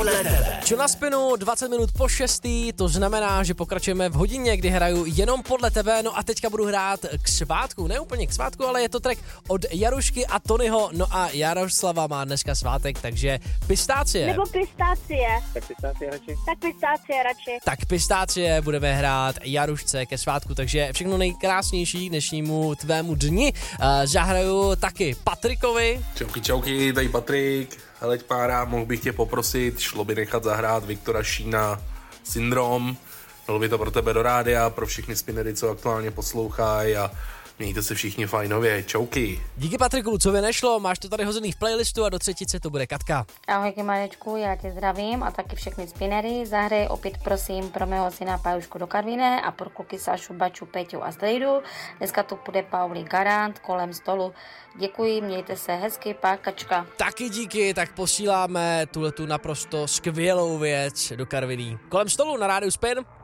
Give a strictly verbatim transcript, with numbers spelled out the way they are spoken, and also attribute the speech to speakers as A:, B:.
A: podle tebe.
B: Čo na spinu dvacet minut po šestý, to znamená, že pokračujeme v hodině, kdy hraju jenom podle tebe, no a teďka budu hrát k svátku, ne úplně k svátku, ale je to track od Jarušky a Tonyho, no a Jaroslava má dneska svátek, takže pistácie.
C: Nebo pistácie.
D: Tak pistácie radši.
C: Tak pistácie radši.
B: Tak pistácie budeme hrát Jarušce ke svátku, takže všechno nejkrásnější dnešnímu tvému dni. Uh, zahraju taky Patrikovi.
E: Čauky, čauky, tady Patrik. Heleď pára, mohl bych tě poprosit, šlo by nechat zahrát Viktora Šína Syndrom. Bylo by to pro tebe do rádia, pro všechny spinery, co aktuálně poslouchají a mějte se všichni fajnově. Čauky.
B: Díky Patriku, co by nešlo, máš to tady hozený v playlistu a do třetice to bude Katka.
F: Ahojky Marečku, já tě zdravím a taky všechny spinery. Zahraj opět prosím pro mého syna Pajušku do Karviné a pro kluky Sašu, Baču, Peťu a Zdejdu. Dneska tu bude Pauli Garant kolem stolu. Děkuji, mějte se hezky, pákačka.
B: Taky díky, tak posíláme tuhletu naprosto skvělou věc do Karviní. Kolem stolu na rádiu Spin.